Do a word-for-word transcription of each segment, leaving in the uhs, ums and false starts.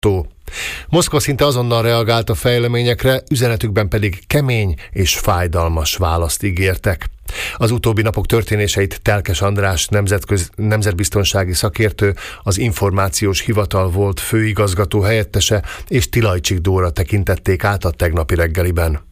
motto. Moszkva szinte azonnal reagált a fejleményekre, üzenetükben pedig kemény és fájdalmas választ ígértek. Az utóbbi napok történéseit Telkes András nemzetköz, nemzetbiztonsági szakértő, az Információs Hivatal volt főigazgató helyettese és Tilajcsik Dóra tekintették át a tegnapi reggeliben.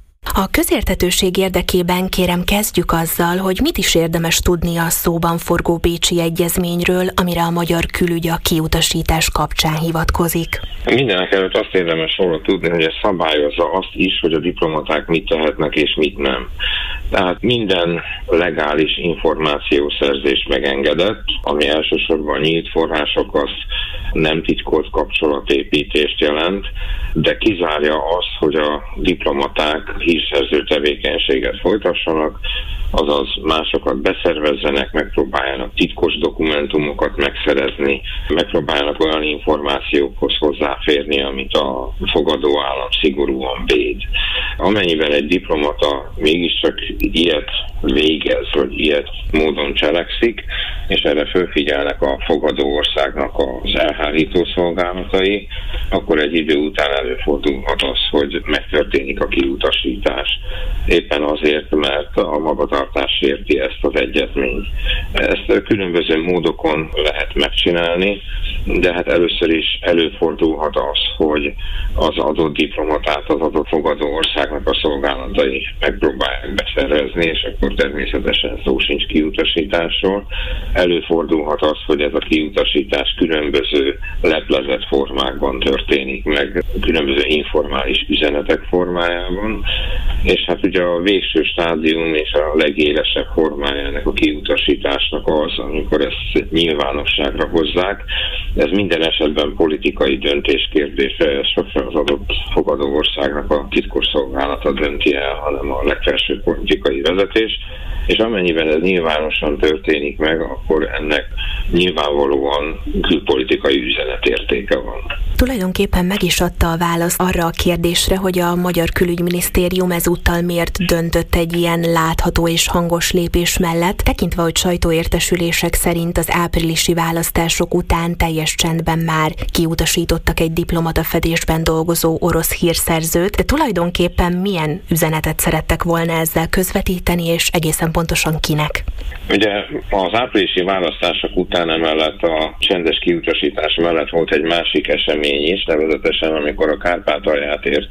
A közérthetőség érdekében kérem kezdjük azzal, hogy mit is érdemes tudni a szóban forgó bécsi egyezményről, amire a magyar külügy a kiutasítás kapcsán hivatkozik. Mindenek előtt azt érdemes róla tudni, hogy ez szabályozza azt is, hogy a diplomaták mit tehetnek és mit nem. Tehát minden legális információszerzés megengedett, ami elsősorban nyílt források, az nem titkolt kapcsolatépítést jelent, de kizárja azt, hogy a diplomaták hírszerző tevékenységet folytassanak, azaz másokat beszervezzenek, megpróbáljanak titkos dokumentumokat megszerezni, megpróbáljanak olyan információkhoz hozzáférni, amit a fogadó állam szigorúan véd. Amennyiben egy diplomata mégiscsak ilyet végez, vagy ilyet módon cselekszik, és erre fölfigyelnek a fogadó országnak az elhárító szolgálatai, akkor egy idő után előfordulhat az, hogy megtörténik a kiutasítás. Éppen azért, mert a magatartás sérti ezt az egyezményt. Ezt különböző módokon lehet megcsinálni, de hát először is előfordulhat az, hogy az adott diplomatát az adott fogadó országnak a szolgálatai megpróbálják beszervezni, és akkor természetesen szó sincs kiutasításról. Előfordulhat az, hogy ez a kiutasítás különböző leplezett formákban történik meg, különböző informális üzenetek formájában, és hát ugye a végső stádium és a legélesebb formájának a kiutasításnak az, amikor ezt nyilvánosságra hozzák. Ez minden esetben politikai döntés kérdése, ez sosem az adott fogadó országnak a titkos szolgálata dönti el, hanem a legfelsőbb politikai vezetés, és amennyiben ez nyilvánosan történik meg, akkor ennek nyilvánvalóan külpolitikai üzenetértéke van. Tulajdonképpen meg is adta a választ arra a kérdésre, hogy a Magyar Külügyminisztérium ezúttal miért döntött egy ilyen látható és hangos lépés mellett, tekintve, hogy sajtóértesülések szerint az áprilisi választások után teljes csendben már kiutasítottak egy diplomata fedésben dolgozó orosz hírszerzőt, de tulajdonképpen milyen üzenetet szerettek volna ezzel közvetíteni, és egészen pontosan kinek? Ugye az áprilisi választások után emellett a csendes kiutasítás mellett volt egy másik esemény is, nevezetesen amikor a Kárpátalját ért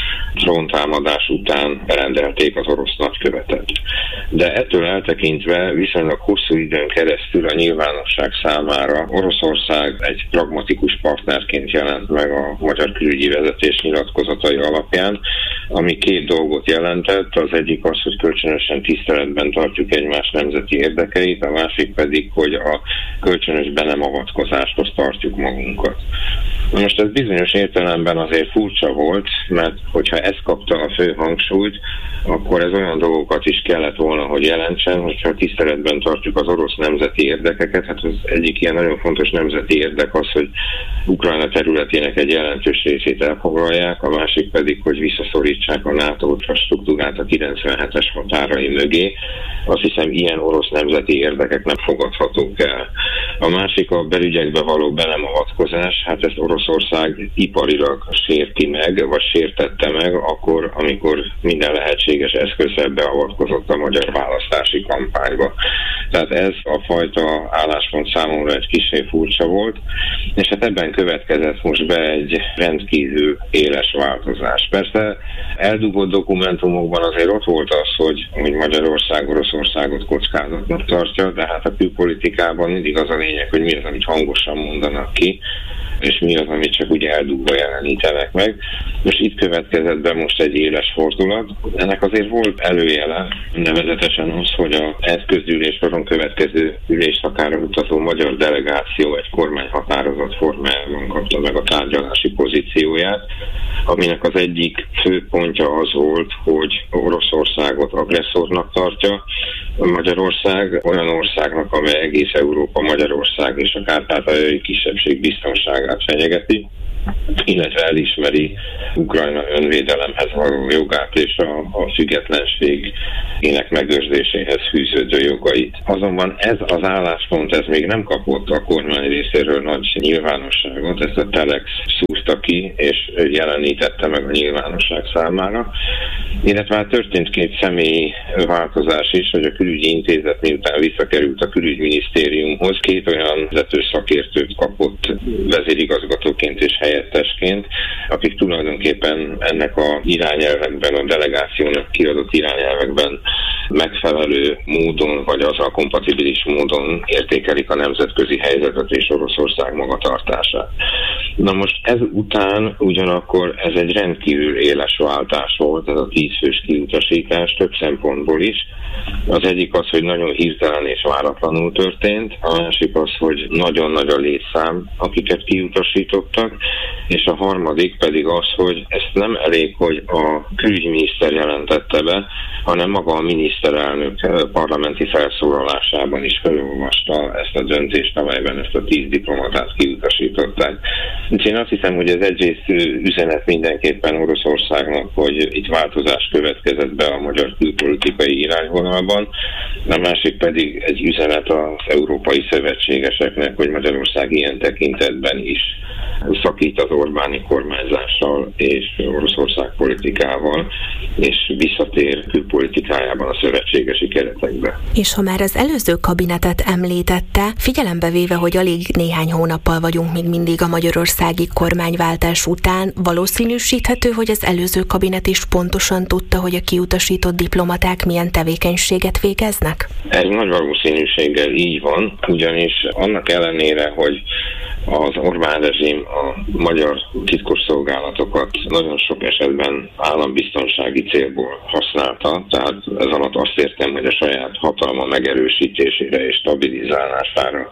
dróntámadás után berendelték az orosz nagykövetet. De ettől eltekintve viszonylag hosszú időn keresztül a nyilvánosság számára Oroszország egy pragmatikus partnerként jelent meg a magyar külügyi vezetés nyilatkozatai alapján, ami két dolgot jelentett. Az egyik az, hogy kölcsönösen tiszteletben tartjuk egymás nemzeti érdekeit, a másik pedig, hogy a kölcsönös be nem avatkozáshoz tartjuk magunkat. Most ez bizonyos értelemben azért furcsa volt, mert hogyha ez kapta a fő hangsúlyt, akkor ez olyan dolgokat is kellett volna, hogy jelentsen, hogyha tiszteletben tartjuk az orosz nemzeti érdekeket. Hát az egyik ilyen nagyon fontos nemzeti érdek az, hogy Ukrajna területének egy jelentős részét elfoglalják, a másik pedig, hogy visszaszorítsák a NATO struktúrát a kilencvenhetes határai mögé. Azt hiszem, ilyen orosz nemzeti érdekek nem fogadhatók el. A másik a belügyekbe való be nem avatkozás, hát ezt Oroszország iparilag sérti meg, vagy sértette meg akkor, amikor minden lehetséges eszközzel beavatkozott a magyar választási kampányba. Tehát ez a fajta álláspont számomra egy kissé furcsa volt, és hát ebben következett most be egy rendkívül éles változás. Persze eldugott dokumentumokban azért ott volt az, hogy, hogy Magyarország Oroszországot kockázatnak tartja, de hát a külpolitikában mindig az a lényeg, hogy mi az, amit hangosan mondanak ki, és mi az, amit csak úgy eldugva jelenítenek meg. Most itt következett be most egy éles fordulat. Ennek azért volt előjele, nevezetesen az, hogy az ENSZ közgyűlés soron következő ülésszakára mutató magyar delegáció egy kormányhatározat formájában kapta meg a tárgyalási pozícióját, aminek az egyik fő pontja az volt, hogy Oroszországot agresszornak tartja Magyarország, olyan országnak, amely egész Európa, Magyarország és a kárpátaljai kisebbség biztonságát fenyegeti. illetve elismeri Ukrajna önvédelemhez való jogát és a, a függetlenségének megőrzéséhez fűződő jogait. Azonban ez az álláspont ez még nem kapott a kormány részéről nagy nyilvánosságot, ezt a Telex szúrta ki és jelenítette meg a nyilvánosság számára, illetve hát történt két személyi változás is, hogy a külügyi intézet miután visszakerült a külügyminisztériumhoz, két olyan vezető szakértőt kapott vezérigazgatóként és helyettesként, akik tulajdonképpen ennek a irányelvekben, a delegációnak kiadott irányelvekben megfelelő módon, vagy azzal kompatibilis módon értékelik a nemzetközi helyzetet és Oroszország magatartását. Na most ez után ugyanakkor ez egy rendkívül éles váltás volt, ez a tízfős kiutasítás több szempontból is. Az egyik az, hogy nagyon hirtelen és váratlanul történt, a másik az, hogy nagyon nagy a létszám, akiket kiutasítottak, és a harmadik pedig az, hogy ezt nem elég, hogy a külügyminiszter jelentette be, hanem maga a miniszterelnök parlamenti felszólalásában is felolvasta ezt a döntést, amelyben ezt a tíz diplomatát kiutasították. Én azt hiszem, hogy ez egyrészt üzenet mindenképpen Oroszországnak, hogy itt változás következett be a magyar külpolitikai irányvonalban, a másik pedig egy üzenet az európai szövetségeseknek, hogy Magyarország ilyen tekintetben is szakít az Orbáni kormányzással és Oroszország politikával, és visszatér külpolitikájában a szövetségesi keretekbe. És ha már az előző kabinetet említette, figyelembe véve, hogy alig néhány hónappal vagyunk még mindig a magyarországi kormányváltás után, valószínűsíthető, hogy az előző kabinet is pontosan tudta, hogy a kiutasított diplomaták milyen tevékenységet végeznek? Ez nagy valószínűséggel így van, ugyanis annak ellenére, hogy az Orbán rezsim a magyar titkosszolgálatokat nagyon sok esetben állambiztonsági célból használta, tehát ez alatt azt értem, hogy a saját hatalma megerősítésére és stabilizálására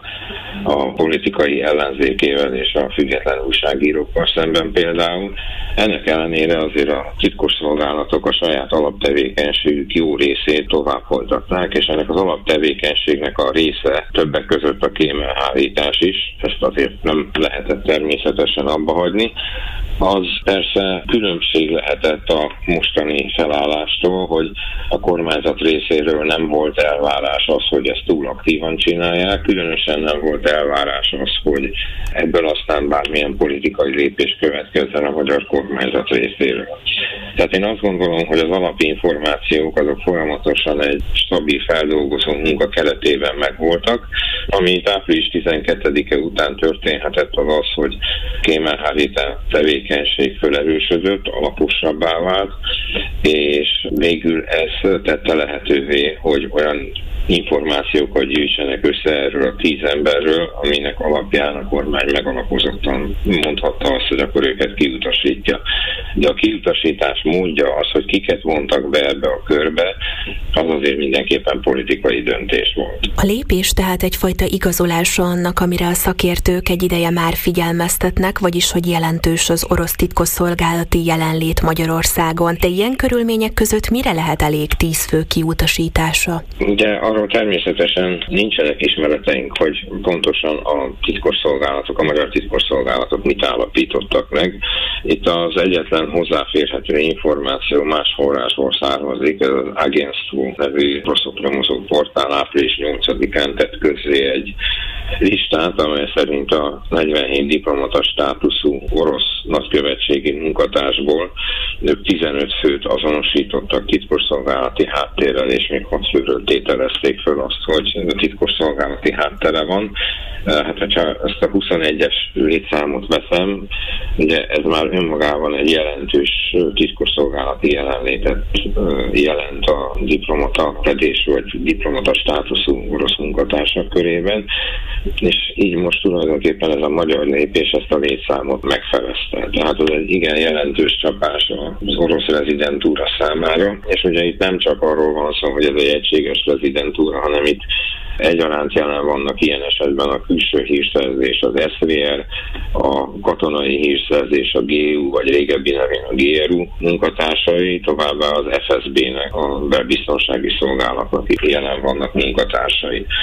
a politikai ellenzékével és a független újságírókkal szemben például. Ennek ellenére azért a titkosszolgálatok a saját alaptevékenységük jó részét tovább folytatták, és ennek az alaptevékenységnek a része többek között a kémelhárítás is, ezt azért nem lehetett természetesen abba hagyni. Az persze különbség lehetett a mostani felállástól, hogy a kormányzat részéről nem volt elvárás az, hogy ezt túl aktívan csinálják, különösen nem volt elvárás az, hogy ebből aztán bármilyen politikai lépés következzen a magyar kormányzat részéről. Tehát én azt gondolom, hogy az alapinformációk azok folyamatosan egy stabil feldolgozó munka keretében megvoltak, ami április tizenkettedike után történhetett az az, hogy kémelhárítás tevékenység felerősödött, alaposabbá vált, és végül ez tette lehetővé, hogy olyan információkat gyűjtsenek össze erről a tíz emberről, aminek alapján a kormány megalapozottan mondhatta azt, hogy akkor őket kiutasítja. De a kiutasítás módja az, hogy kiket vontak be ebbe a körbe, az azért mindenképpen politikai döntés volt. A lépés tehát egyfajta igazolása annak, amire a szakértők egy ideje már figyelmeztetnek, vagyis hogy jelentős az orosz titkosszolgálati jelenlét Magyarországon. De ilyen körülmények között mire lehet elég tíz fő kiutasítása? Ugye arról természetesen nincsenek ismereteink, hogy pontosan a titkosszolgálatok, a magyar titkosszolgálatok mit állapítottak meg. Itt az egyetlen hozzáférhető információ más forrásból származik, ez az Agentstwo nevű rosszoknyomozó portál április nyolcadikán tett közzé egy listát, amely szerint a negyvenhét diplomata státuszú orosz nagykövetségi munkatársból ők tizenöt főt azonosítottak titkosszolgálati háttérrel, és még hat főről tételezték föl azt, hogy titkosszolgálati háttere van. Hát, hogyha ezt a huszonegyes létszámot veszem, ugye ez már önmagában egy jelentős titkosszolgálati jelenlétet jelent a diplomata fedés vagy diplomata státuszú orosz munkatársak körében, és így most tulajdonképpen ez a magyar lépés ezt a létszámot megfelezte. Tehát ez egy igen jelentős csapás az orosz rezidentúra számára, és ugye itt nem csak arról van szó, hogy ez egy egységes rezidentúra, hanem itt egyaránt jelen vannak ilyen esetben a külső hírszerzés, az es vé er, a katonai hírszerzés, a gé u, vagy régebbi nevén a gé er u munkatársai, továbbá az ef es bé-nek, a belbiztonsági szolgálatnak itt jelen vannak munkatársai.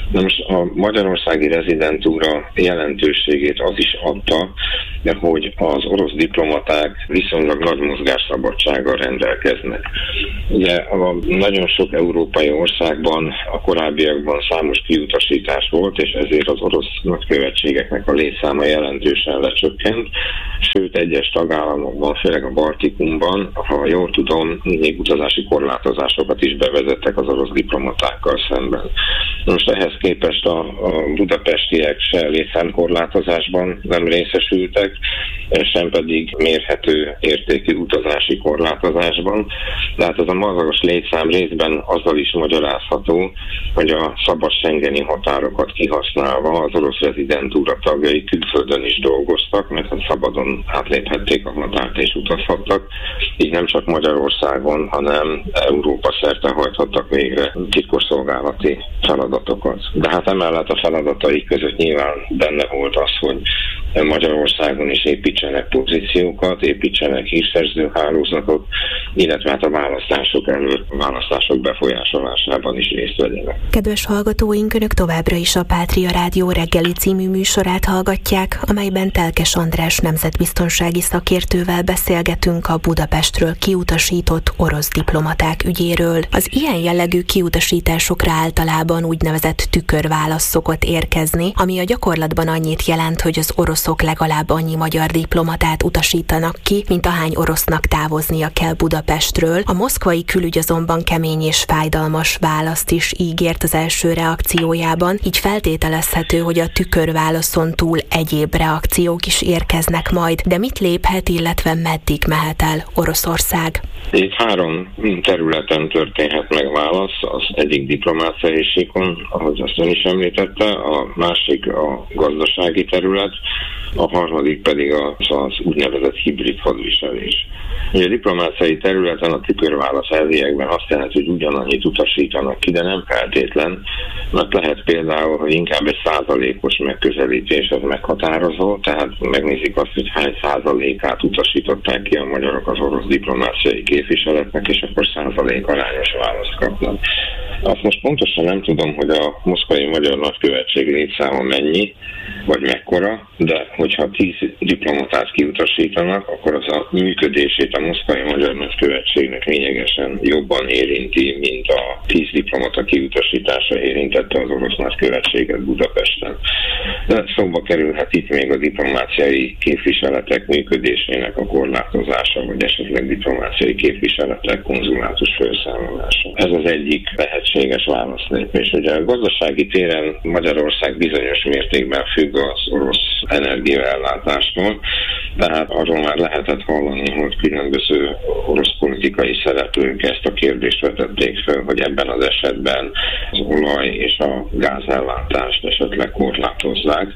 Na most a magyarországi rezidentúra jelentőségét az is adta, de hogy az orosz diplomaták viszonylag nagy mozgásszabadsággal rendelkeznek. Ugye a nagyon sok európai országban a korábbiakban számos kiutasítás volt, és ezért az orosz nagykövetségeknek a létszáma jelentősen lecsökkent, sőt egyes tagállamokban, főleg a Baltikumban, ha jól tudom, még utazási korlátozásokat is bevezettek az orosz diplomatákkal szemben. Most ehhez képest a, a budapestiek se létszámkorlátozásban nem részesültek, sem pedig mérhető értékű utazási korlátozásban. Tehát ez a magas létszám részben azzal is magyarázható, hogy a szabad schengeni határokat kihasználva az orosz rezidentúra tagjai külföldön is dolgoztak, mert szabadon átléphették a határt és utazhattak. Így nem csak Magyarországon, hanem Európa szerte hajthattak végre titkosszolgálati feladatokat. De hát emellett a feladatai között nyilván benne volt az, hogy Magyarországon is építsenek pozíciókat, építsenek hírszerző hálózatot, illetve hát a választások előtt, a választások befolyásolásában is részt vegyenek. Kedves hallgatóink, Önök továbbra is a Pátria Rádió reggeli című műsorát hallgatják, amelyben Telkes András nemzetbiztonsági szakértővel beszélgetünk a Budapestről kiutasított orosz diplomaták ügyéről. Az ilyen jellegű kiutasításokra általában úgynevezett tükörválasz szokott érkezni, ami a gyakorlatban annyit jelent, hogy az oroszok legalább annyi magyar diplomatát utasítanak ki, mint ahány orosznak távoznia kell Budapestről. A moszkvai külügy azonban kemény és fájdalmas választ is ígért az első reakciójában, így feltételezhető, hogy a tükörválaszon túl egyéb reakciók is érkeznek majd. De mit léphet, illetve meddig mehet el Oroszország? Itt három területen történhet meg válasz, az egyik diplomáciai síkon, ahogy azt ön is említette, a másik a gazdasági terület, a harmadik pedig az, az úgynevezett hibrid hadviselés. Ugye a diplomáciai területen a tükörválasz elviekben azt jelenti, hogy ugyanannyit utasítanak ki, de nem feltétlen, mert lehet például, hogy inkább egy százalékos megközelítés az meghatározó, tehát megnézik azt, hogy hány százalékát utasították ki a magyarok az orosz diplomáciai képviseletnek, és akkor százalék arányos választ kapnak. Azt most pontosan nem tudom, hogy a moszkvai magyar nagykövetség létszáma mennyi, vagy mekkora, de hogyha tíz diplomatát kiutasítanak, akkor az a működését a moszkvai magyar nagykövetségnek lényegesen jobban érinti, mint a tíz diplomata kiutasítása érintette az orosz nagykövetséget Budapesten. De szóba kerülhet itt még a diplomáciai képviseletek működésének a korlátozása, vagy esetleg diplomáciai képviseletek konzulátus felszámolása. Ez az egyik lehetséges válaszlépés. Ugye a gazdasági téren Magyarország bizonyos mértékben függ az orosz energiaellátástól, tehát arról már lehetett hallani, hogy különböző orosz politikai szereplők ezt a kérdést vetették fel, hogy ebben az esetben az olaj és a gázellátást esetleg korlátozzák.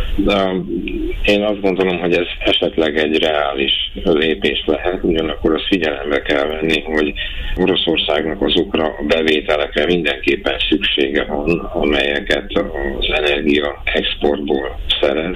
De én azt gondolom, hogy ez esetleg egy reális lépés lehet, ugyanakkor azt figyelembe kell venni, hogy Oroszországnak azokra a bevételekre mindenképpen szüksége van, amelyeket az energia exportból szerez,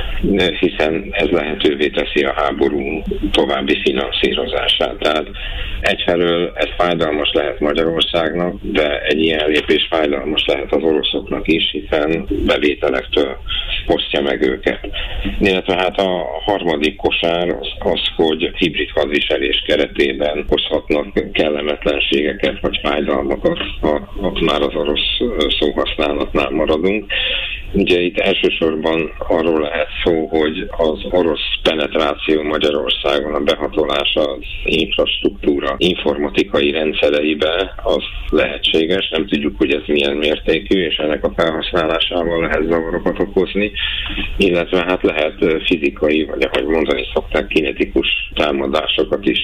hiszen ez lehetővé teszi a háború további finanszírozását. Tehát egyfelől ez fájdalmas lehet Magyarországnak, de egy ilyen lépés fájdalmas lehet az oroszoknak is, hiszen bevételektől osztja meg őket. Illetve hát a harmadik kosár az, az hogy hibrid hadviselés keretében hozhatnak kellemetlenségeket vagy fájdalmakat, ha, ha már az orosz szóhasználatnál maradunk. Ugye itt elsősorban arról lehet szó, hogy az orosz penetráció Magyarországon, a behatolása az infrastruktúra informatikai rendszereibe az lehetséges, nem tudjuk, hogy ez milyen mértékű, és ennek a felhasználásával lehet zavarokat okozni, illetve hát lehet fizikai, vagy ahogy mondani szokták, kinetikus támadásokat is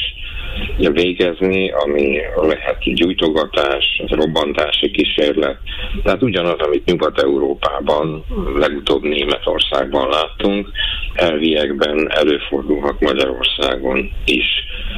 végezni, ami lehet gyújtogatás, robbantási kísérlet. Tehát ugyanaz, amit Nyugat-Európában, legutóbb Németországban láttunk, elviekben előfordulhat Magyarországon is.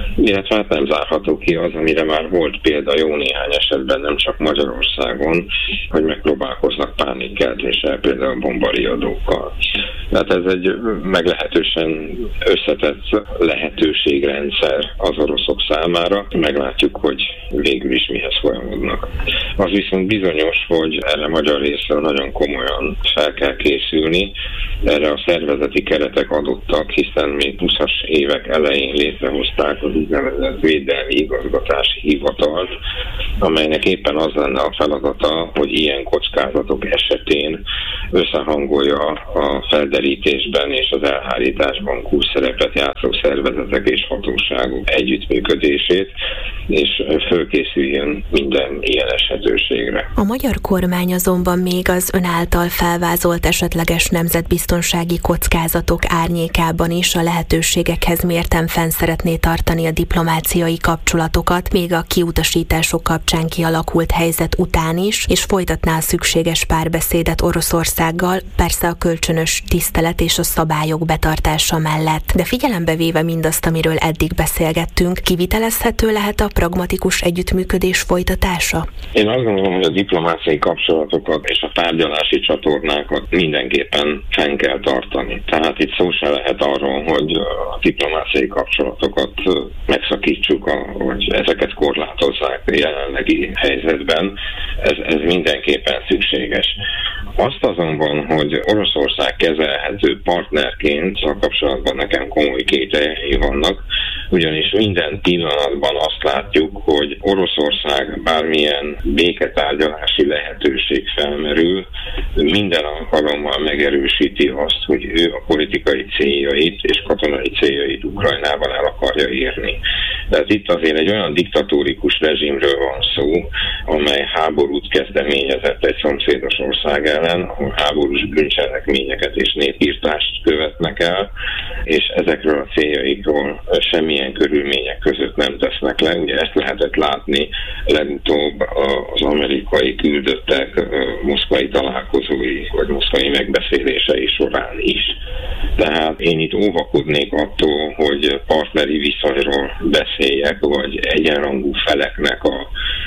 illetve hát nem zárható ki az, amire már volt példa jó néhány esetben, nem csak Magyarországon, hogy megpróbálkoznak pánikkeltéssel, például bombariadókkal. Tehát ez egy meglehetősen összetett lehetőségrendszer az oroszok számára. Meglátjuk, hogy végül is mihez folyamodnak. Az viszont bizonyos, hogy erre magyar részről nagyon komolyan fel kell készülni. Erre a szervezeti keretek adottak, hiszen még huszas évek elején létrehozták az úgynevezett Védelmi Igazgatási Hivatalt, amelynek éppen az lenne a feladata, hogy ilyen kockázatok esetén összehangolja a felderítésben és az elhárításban kulcsszerepet játszó szervezetek és hatóságok együttműködését, és fölkészüljön minden ilyen esetőségre. A magyar kormány azonban még az ön által felvázolt esetleges nemzetbiztonsági kockázatok árnyékában is a lehetőségekhez mérten fenn szeretné tartani a diplomáciai kapcsolatokat, még a kiutasítások kapcsán kialakult helyzet után is, és folytatná a szükséges párbeszédet Oroszországgal, persze a kölcsönös tisztelet és a szabályok betartása mellett. De figyelembe véve mindazt, amiről eddig beszélgettünk, kivitelezhető lehet a pragmatikus együttműködés folytatása? Én azt gondolom, hogy a diplomáciai kapcsolatokat és a tárgyalási csatornákat mindenképpen fenn kell tartani. Tehát itt szó se lehet arról, hogy a diplomáciai kapcsolatokat megszakítsuk, vagy ezeket korlátozzák a jelenlegi helyzetben. Ez, ez mindenképpen szükséges. Azt azonban, hogy Oroszország kezelhető partnerként a kapcsolatban nekem komoly kételjeim vannak, ugyanis minden pillanatban azt látjuk, hogy Oroszország bármilyen béketárgyalási lehetőség felmerül, minden alkalommal megerősíti azt, hogy ő a politikai céljait és katonai céljait Ukrajnában el akarja érni. Tehát itt azért egy olyan diktatórikus rezsimről van szó, amely háborút kezdeményezett egy szomszédos ország ellen, ahol háborús bűncselekményeket és népírtást követnek el, és ezekről a céljaikról semmilyen körülmények között nem tesznek le. Ugye ezt lehetett látni legutóbb az amerikai küldöttek moszkvai találkozói vagy moszkvai megbeszélései során is. Tehát én itt óvakodnék attól, hogy partneri viszonyról beszéljek, vagy egyenrangú feleknek a,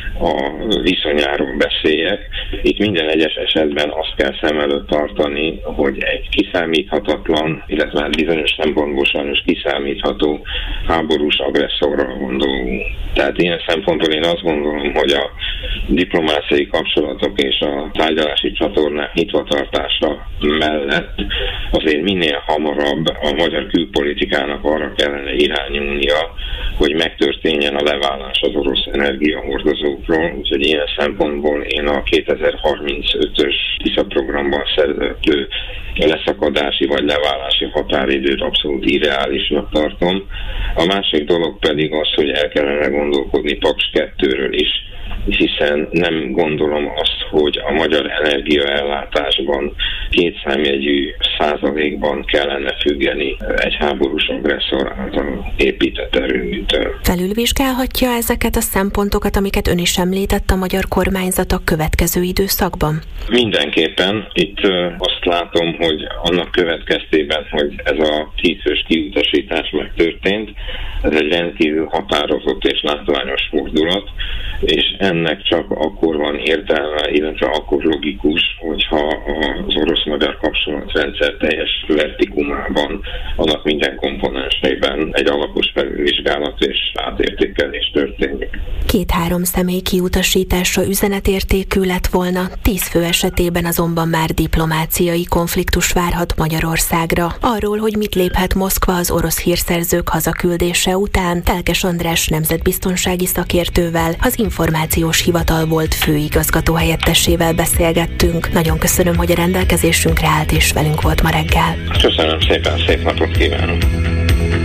a viszonyáról beszéljek. Itt minden egyes esetben azt kell szem előtt tartani, hogy egy kiszámíthatatlan, illetve bizonyos szempontból sajnos kiszámítható háborús agresszorral van dolgunk. Tehát ilyen szempontból én azt gondolom, hogy a diplomáciai kapcsolatok és a tárgyalási csatornák nyitvatartása mellett azért minél hamarabb a magyar külpolitikának arra kellene irányulnia, hogy megtörténjen a leválás az orosz energiahordozókról, úgyhogy ilyen szempontból én a kétezer-harmincötös TISZA programban szereplő leszakadási vagy leválási határidőt abszolút irreálisnak tartom. A másik dolog pedig az, hogy el kellene gondolkodni Paks kettőről is, hiszen nem gondolom azt, hogy a magyar energiaellátásban kétszámjegyű százalékban kellene függeni egy háborús agresszor által épített erőműtől. Felülvizsgálhatja ezeket a szempontokat, amiket ön is említett a magyar kormányzat a következő időszakban? Mindenképpen. Itt azt látom, hogy annak következtében, hogy ez a tízfős kiutasítás megtörtént, ez egy rendkívül határozott és látványos fordulat, és ennek csak akkor van értelme, illetve akkor logikus, hogyha az orosz-magyar kapcsolatrendszer teljes vertikumában, annak minden komponensében egy alapos felülvizsgálat és átértékelés történik. Két-három személy kiutasítása üzenetértékű lett volna, tíz fő esetében azonban már diplomáciai konfliktus várhat Magyarországra. Arról, hogy mit léphet Moszkva az orosz hírszerzők hazaküldése után, Telkes András nemzetbiztonsági szakértővel, az Információs Hivatal volt főigazgató helyettesével beszélgettünk. Nagyon köszönöm, hogy a rendelkezésünkre állt és velünk volt ma reggel. Köszönöm szépen, szép napot kívánok!